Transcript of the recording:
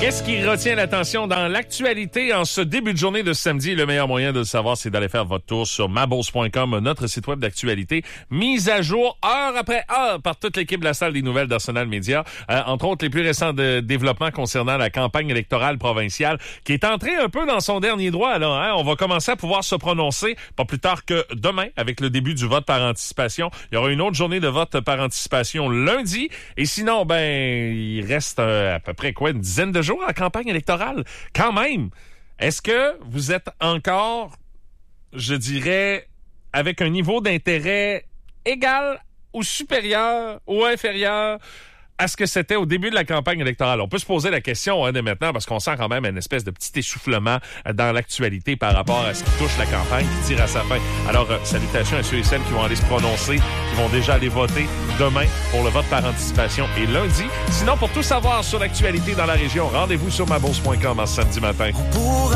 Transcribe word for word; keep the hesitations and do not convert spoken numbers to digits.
Qu'est-ce qui retient l'attention dans l'actualité en ce début de journée de samedi? Le meilleur moyen de le savoir, c'est d'aller faire votre tour sur ma bourse point com, notre site web d'actualité, mise à jour heure après heure par toute l'équipe de la salle des nouvelles d'Arsenal Média. Euh, entre autres, les plus récents de développements concernant la campagne électorale provinciale qui est entrée un peu dans son dernier droit. Là, hein? On va commencer à pouvoir se prononcer pas plus tard que demain avec le début du vote par anticipation. Il y aura une autre journée de vote par anticipation lundi. Et sinon, ben, il reste euh, à peu près quoi, une dizaine de jours à la campagne électorale. Quand même, est-ce que vous êtes encore, je dirais, avec un niveau d'intérêt égal ou supérieur ou inférieur à ce que c'était au début de la campagne électorale? On peut se poser la question hein, dès maintenant parce qu'on sent quand même une espèce de petit essoufflement dans l'actualité par rapport à ce qui touche la campagne qui tire à sa fin. Alors, euh, salutations à ceux et celles qui vont aller se prononcer, qui vont déjà aller voter demain pour le vote par anticipation et lundi. Sinon, pour tout savoir sur l'actualité dans la région, rendez-vous sur ma bourse point com en samedi matin.